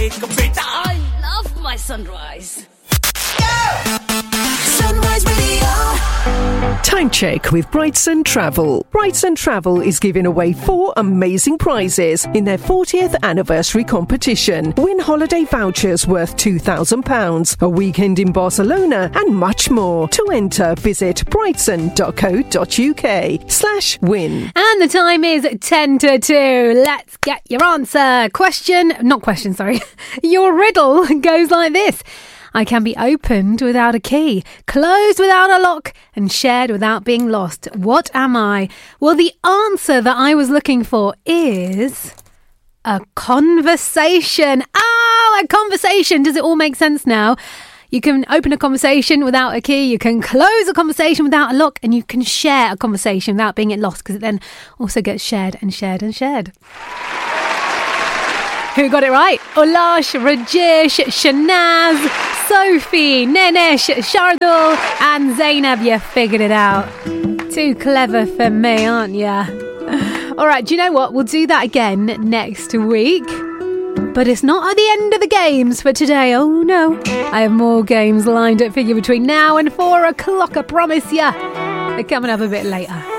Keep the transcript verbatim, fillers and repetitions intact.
I love my sunrise. Sunrise Radio. Time check with Brightson Travel. Brightson Travel is giving away four amazing prizes in their fortieth anniversary competition. Win holiday vouchers worth two thousand pounds, a weekend in Barcelona, and much more. To enter, visit brightson.co.uk slash win. And the time is ten to two. Let's get your answer. Question, not question, sorry. Your riddle goes like this. I can be opened without a key, closed without a lock, and shared without being lost. What am I? Well, the answer that I was looking for is a conversation. Oh, a conversation. Does it all make sense now? You can open a conversation without a key, you can close a conversation without a lock, and you can share a conversation without being it lost, because it then also gets shared and shared and shared. Who got it right? Ulash, Rajesh, Shanaz, Sophie, Nenesh, Shardul and Zainab. You figured it out. Too clever for me, aren't ya? All right, do you know what? We'll do that again next week. But it's not at the end of the games for today. Oh, no. I have more games lined up for you between now and four o'clock, I promise ya. They're coming up a bit later.